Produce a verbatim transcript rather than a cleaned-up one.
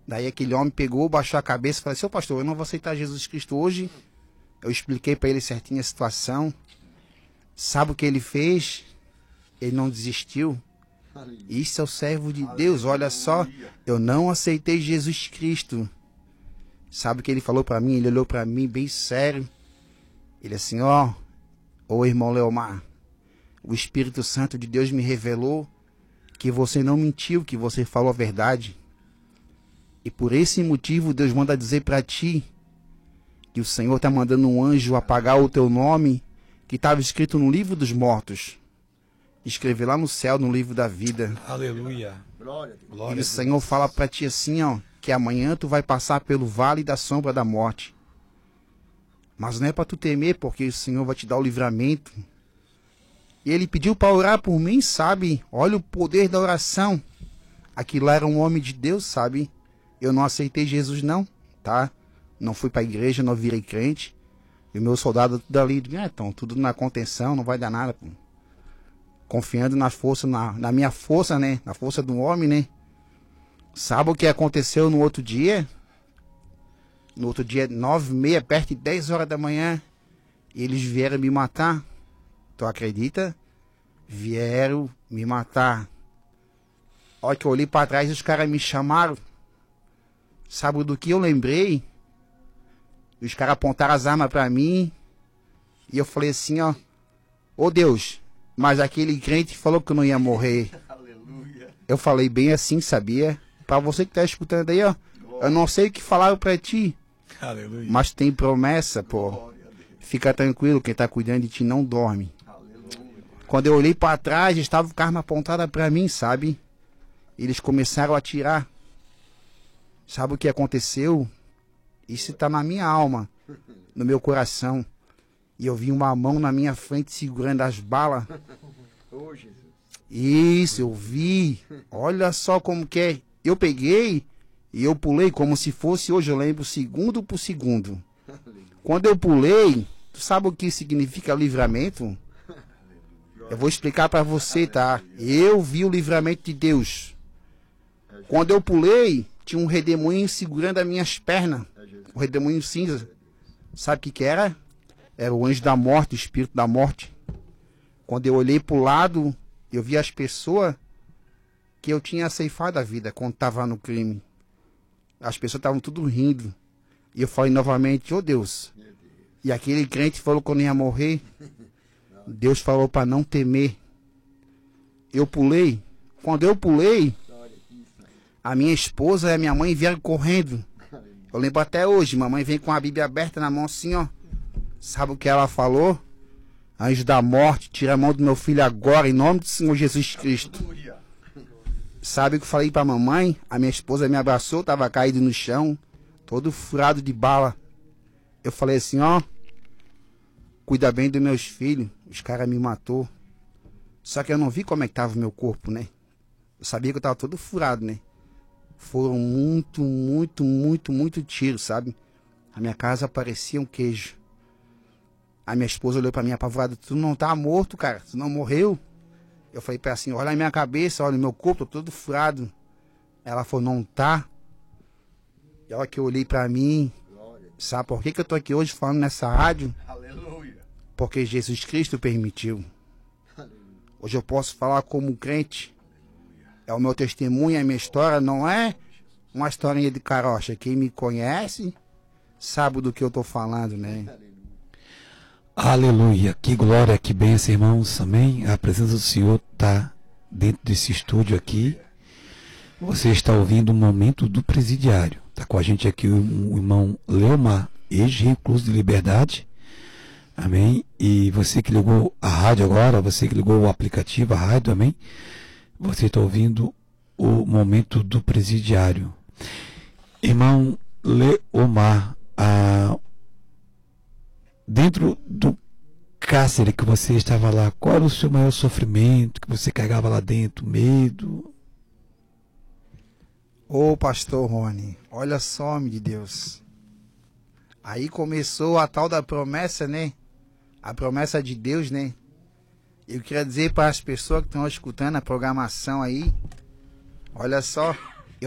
Daí aquele homem pegou, baixou a cabeça e falou assim, ô pastor, eu não vou aceitar Jesus Cristo hoje. Eu expliquei para ele certinho a situação. Sabe o que ele fez? Ele não desistiu. Isso é o servo de Deus, olha só. Eu não aceitei Jesus Cristo. Sabe o que ele falou para mim? Ele olhou para mim bem sério. Ele assim, ó, ô irmão Leomar, o Espírito Santo de Deus me revelou que você não mentiu, que você falou a verdade. E por esse motivo Deus manda dizer para ti que o Senhor está mandando um anjo apagar o teu nome que estava escrito no livro dos mortos. Escrever lá no céu, no livro da vida. Aleluia. E o Senhor fala para ti assim, ó, que amanhã tu vai passar pelo vale da sombra da morte. Mas não é para tu temer, porque o Senhor vai te dar o livramento. E ele pediu para orar por mim, sabe? Olha o poder da oração. Aquilo era um homem de Deus, sabe? Eu não aceitei Jesus não, tá? Não fui para a igreja, não virei crente. E o meu soldado tudo ali, ah, então, tudo na contenção, não vai dar nada, pô. Confiando na força, na, na minha força, né? Na força do homem, né? Sabe o que aconteceu no outro dia? No outro dia, nove e meia, perto de dez horas da manhã, eles vieram me matar. Tu acredita? Vieram me matar. Olha que eu olhei para trás e os caras me chamaram. Sabe do que eu lembrei? Os caras apontaram as armas para mim. E eu falei assim, ó. Ô Deus, mas aquele crente falou que eu não ia morrer. Aleluia. Eu falei bem assim, sabia? Para você que tá escutando aí, ó. Eu não sei o que falaram para ti. Aleluia. Mas tem promessa, pô. Fica tranquilo, quem tá cuidando de ti não dorme. Aleluia. Quando eu olhei para trás, estava com a arma apontada para mim, sabe? Eles começaram a atirar. Sabe o que aconteceu? Isso está na minha alma, no meu coração. E eu vi uma mão na minha frente segurando as balas. Isso, eu vi. Olha só como que é. Eu peguei e eu pulei como se fosse hoje, eu lembro, segundo por segundo. Quando eu pulei, tu sabe o que significa livramento? Eu vou explicar para você, tá? Eu vi o livramento de Deus. Quando eu pulei, tinha um redemoinho segurando as minhas pernas. O redemoinho cinza. Sabe o que que era? Era o anjo da morte, o espírito da morte. Quando eu olhei pro lado, eu vi as pessoas que eu tinha ceifado a vida quando estava no crime. As pessoas estavam tudo rindo. E eu falei novamente, ô Deus. E aquele crente falou que eu não ia morrer. Deus falou para não temer. Eu pulei. Quando eu pulei, a minha esposa e a minha mãe vieram correndo. Eu lembro até hoje, mamãe vem com a Bíblia aberta na mão assim, ó. Sabe o que ela falou? Anjo da morte, tira a mão do meu filho agora, em nome do Senhor Jesus Cristo. Sabe o que eu falei pra mamãe? A minha esposa me abraçou, tava caído no chão, todo furado de bala. Eu falei assim, ó. Cuida bem dos meus filhos, os caras me matou. Só que eu não vi como é que tava o meu corpo, né? Eu sabia que eu tava todo furado, né? Foram muito, muito, muito, muito tiros, sabe? A minha casa parecia um queijo. A minha esposa olhou pra mim apavorada. Tu não tá morto, cara? Tu não morreu? Eu falei pra ela assim, olha a minha cabeça, olha o meu corpo, tô todo furado. Ela falou, não tá? E a hora que eu olhei pra mim, sabe por que que eu tô aqui hoje falando nessa rádio? Aleluia. Porque Jesus Cristo permitiu. Hoje eu posso falar como crente. É o meu testemunho, é a minha história, não é uma historinha de carocha. Quem me conhece sabe do que eu tô falando, né? Aleluia, que glória, que bênção, irmãos, amém? A presença do Senhor está dentro desse estúdio aqui. Você está ouvindo o momento do presidiário. Está com a gente aqui o, o irmão Leomar, ex-recluso de liberdade, amém? E você que ligou a rádio agora, você que ligou o aplicativo, a rádio, amém? Você está ouvindo o momento do presidiário. Irmão Leomar, a... dentro do cárcere que você estava lá, qual era o seu maior sofrimento que você carregava lá dentro? Medo? Ô pastor Rony, olha só, homem de Deus. Aí começou a tal da promessa, né? A promessa de Deus, né? Eu queria dizer para as pessoas que estão escutando a programação aí, olha só,